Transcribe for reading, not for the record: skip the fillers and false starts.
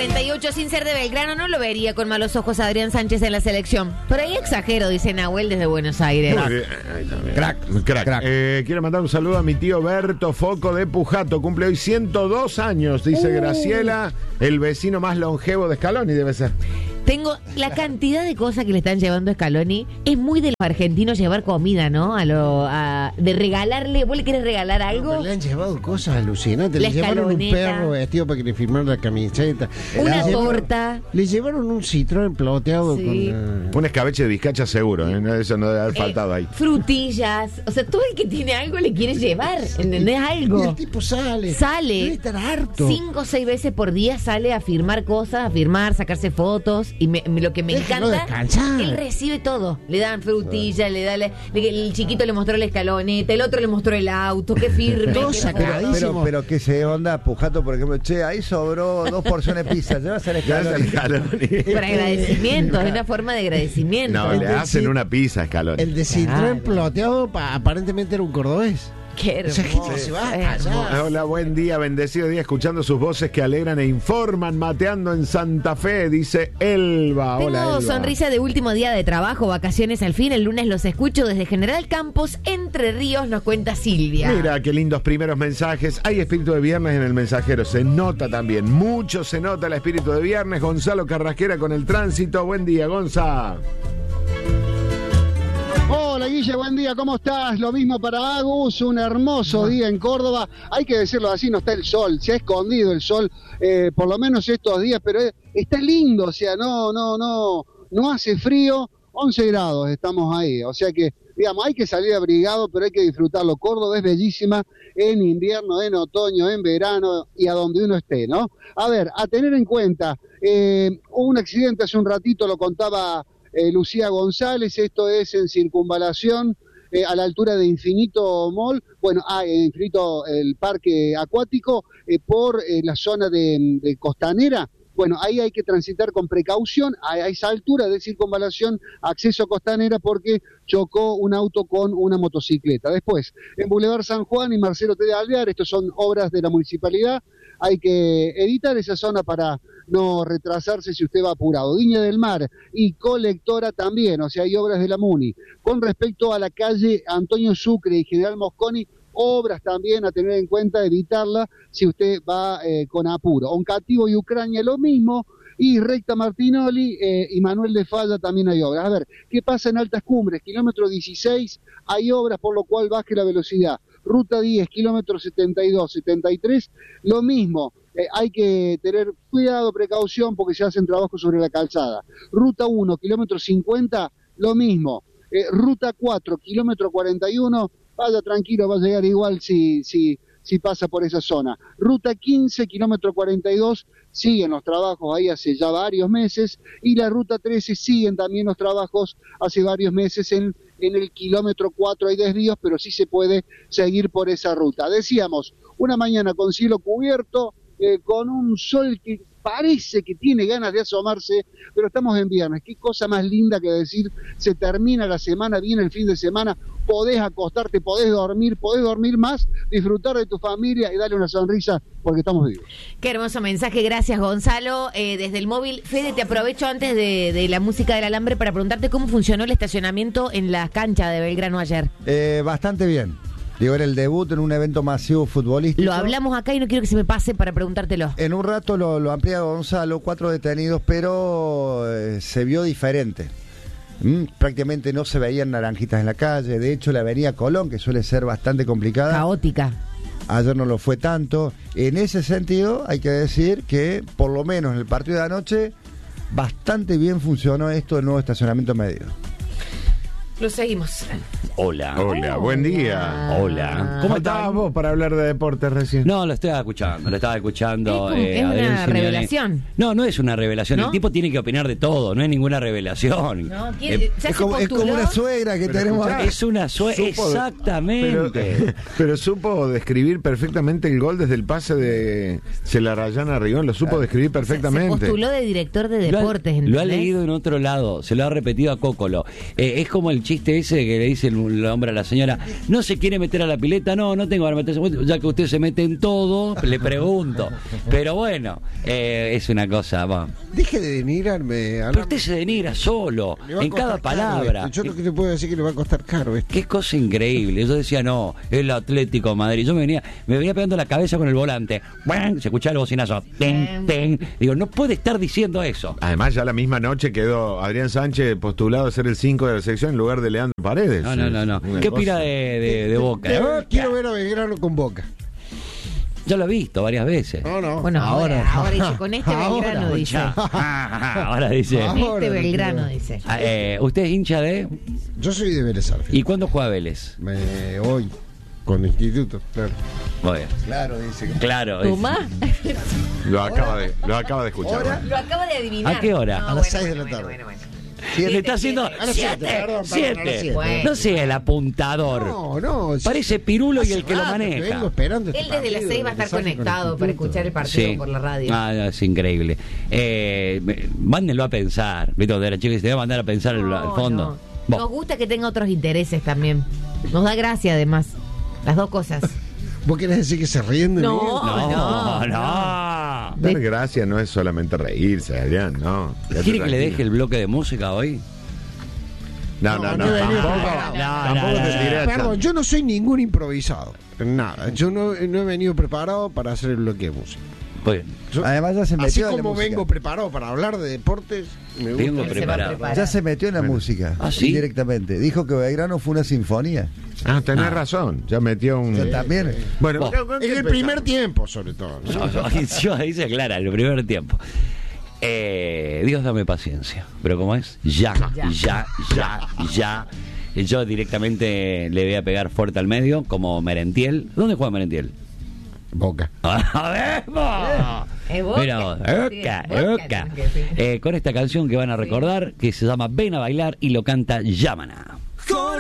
48, sin ser de Belgrano, no lo vería con malos ojos a Adrián Sánchez en la selección. Por ahí exagero, dice Nahuel desde Buenos Aires. Crack. Quiero mandar un saludo a mi tío Berto Foco de Pujato. Cumple hoy 102 años, dice Graciela, el vecino más longevo de Scaloni, debe ser. Tengo la cantidad de cosas que le están llevando a Scaloni. Es muy de los argentinos llevar comida, ¿no? De regalarle. ¿Vos le querés regalar algo? Pero le han llevado cosas alucinantes. La le llevaron un escaloneta, perro vestido para que le firmaran la camiseta. Una torta. Le llevaron un citrón ploteado con... Un escabeche de bizcacha seguro, ¿eh? Eso no debe haber faltado ahí. Frutillas. O sea, todo el que tiene algo le quiere llevar. ¿Entendés? Algo. Y el tipo sale. Debe estar harto. 5 o 6 veces por día sale a firmar cosas, sacarse fotos. Y lo que me Déjalo encanta, descansar. él recibe todo. Le dan frutilla, el chiquito le mostró la escaloneta, el otro le mostró el auto, qué firme. Todo qué sacadísimo. Pero que se onda Pujato, por ejemplo, che, ahí sobró 2 porciones de pizza, llevas al Scaloni. Por agradecimiento, es una forma de agradecimiento. No, le hacen una pizza a Scaloni. El de citrón ploteado aparentemente era un cordobés. Qué hermoso. Esa gente se va allá. Hola, buen día, bendecido día, escuchando sus voces que alegran e informan, mateando en Santa Fe, dice Elba. Hola, Tengo Elba. sonrisa de último día de trabajo, vacaciones al fin. El lunes los escucho desde General Campos, Entre Ríos, nos cuenta Silvia. Mira, qué lindos primeros mensajes. Hay espíritu de viernes en el mensajero, se nota también. Mucho se nota el espíritu de viernes. Gonzalo Carrasquera con el tránsito. Buen día, Gonza. Hola Guille, buen día, ¿cómo estás? Lo mismo para Agus, un hermoso día en Córdoba. Hay que decirlo así, no está el sol, se ha escondido el sol, por lo menos estos días, pero está lindo, o sea, no hace frío, 11 grados estamos ahí, o sea que, digamos, hay que salir abrigado, pero hay que disfrutarlo. Córdoba es bellísima en invierno, en otoño, en verano y a donde uno esté, ¿no? A ver, a tener en cuenta, hubo un accidente hace un ratito, lo contaba Lucía González, esto es en Circunvalación, a la altura de Infinito Mall, Infinito, el parque acuático, por la zona de Costanera. Bueno, ahí hay que transitar con precaución a esa altura de Circunvalación, acceso a Costanera, porque chocó un auto con una motocicleta. Después, en Boulevard San Juan y Marcelo T. de Alvear, estos son obras de la municipalidad, hay que evitar esa zona para no retrasarse si usted va apurado. Viña del Mar y Colectora también, o sea, hay obras de la MUNI. Con respecto a la calle Antonio Sucre y General Mosconi, obras también a tener en cuenta, evitarla si usted va con apuro. Oncativo y Ucrania lo mismo, y Recta Martinoli y Manuel de Falla también hay obras. A ver, ¿qué pasa en Altas Cumbres? Kilómetro 16, hay obras por lo cual baje la velocidad. Ruta 10, kilómetro 72, 73, lo mismo. Hay que tener cuidado, precaución, porque se hacen trabajos sobre la calzada. Ruta 1, kilómetro 50, lo mismo. Ruta 4, kilómetro 41, vaya tranquilo, va a llegar igual si pasa por esa zona. Ruta 15, kilómetro 42, siguen los trabajos ahí hace ya varios meses, y la ruta 13 siguen también los trabajos hace varios meses en el kilómetro 4 hay desvíos, pero sí se puede seguir por esa ruta. Decíamos, una mañana con cielo cubierto, con un sol que parece que tiene ganas de asomarse, pero estamos en viernes. Qué cosa más linda que decir, se termina la semana, viene el fin de semana, podés acostarte, podés dormir más, disfrutar de tu familia y darle una sonrisa porque estamos vivos. Qué hermoso mensaje, gracias Gonzalo. Desde el móvil, Fede, te aprovecho antes de la música del alambre para preguntarte cómo funcionó el estacionamiento en la cancha de Belgrano ayer. Bastante bien. Digo, era el debut en un evento masivo futbolístico. Lo hablamos acá y no quiero que se me pase para preguntártelo. En un rato lo amplía Gonzalo, 4 detenidos, pero se vio diferente. Prácticamente no se veían naranjitas en la calle. De hecho, la avenida Colón, que suele ser bastante complicada, caótica, ayer no lo fue tanto. En ese sentido, hay que decir que, por lo menos en el partido de anoche, bastante bien funcionó esto del nuevo estacionamiento medio. Lo seguimos. Hola, buen día. Hola. ¿Cómo estabas vos para hablar de deportes recién? No, lo estaba escuchando. Es una revelación. No es una revelación. ¿No? El tipo tiene que opinar de todo, no es ninguna revelación. No, es como una suegra que tenemos acá. Es una suegra, exactamente. Pero supo describir perfectamente el gol desde el pase de Celarayana Rigón, lo supo describir perfectamente. Se postuló de director de deportes. Lo ha leído en otro lado, se lo ha repetido a Cócolo. Es como el chico chiste ese que le dice el hombre a la señora, ¿no se quiere meter a la pileta? No tengo para meterse, ya que usted se mete en todo, le pregunto. Pero bueno, es una cosa, va. Deje de denigrarme. Pero usted se denigra solo, en cada palabra. Yo lo que te puedo decir que le va a costar caro esto. Qué cosa increíble. Yo decía, no, el Atlético de Madrid. Yo me venía pegando la cabeza con el volante. ¡Buen! Se escuchaba el bocinazo. ¡Ten, ten! Digo, no puede estar diciendo eso. Además, ya la misma noche quedó Adrián Sánchez postulado a ser el 5 de la sección en lugar de Leandro Paredes. No. ¿Qué opina de Boca? Quiero ver a Belgrano con Boca. Yo lo he visto varias veces. No. Bueno, ahora dice, con este Belgrano dice. Ahora dice. Con este Belgrano dice. ¿Usted es hincha de? Yo soy de Vélez Sarsfield. ¿Y cuándo juega Vélez? Hoy, con Instituto, claro. Muy bien. Claro, dice. Claro. ¿Tomás? Lo acaba de escuchar. Lo acaba de adivinar. ¿A qué hora? No, A las 6 de la tarde. Bueno. Le está haciendo A las 7, perdón, 7. Bueno. No sea el apuntador. No. Parece Pirulo y el que lo Hace rato maneja. vengo esperando este Él desde las partido, 6 va a estar desastre con conectado para Instituto. escuchar el partido por la radio. Es increíble. Mándenlo a pensar. ¿Viste? De la chica se te va a mandar a pensar al fondo. No. Nos gusta que tenga otros intereses también. Nos da gracia además. Las dos cosas. ¿Vos querés decir que se ríen de mí? No. Dar gracias no es solamente reírse, Adrián, no. ¿Quiere que le deje el bloque de música hoy? No, No, tampoco te tiré a Perdón, chan- yo no soy ningún improvisado. Nada. Yo no he venido preparado para hacer el bloque de música. Muy bien. Además ya se Así metió en la como música. vengo preparado para hablar de deportes, me gusta. Vengo Se va a preparado. preparar. Ya se metió en la música. ¿Ah, sí? Directamente. Dijo que Belgrano fue una sinfonía. Tenés razón. Ya metió un. Yo también. Bueno, Vos. ¿con qué En el empezamos? primer tiempo, sobre todo. ¿no? Ahí se aclara, el primer tiempo. Dios dame paciencia. Pero ¿cómo es? Ya. Yo directamente le voy a pegar fuerte al medio, como Merentiel. ¿Dónde juega Merentiel? Boca. ¡Vamos! Es Boca. Mira vos, Sí, Boca. Boca, tenés que Con esta canción que van a recordar, que se llama Ven a bailar y lo canta Yamana.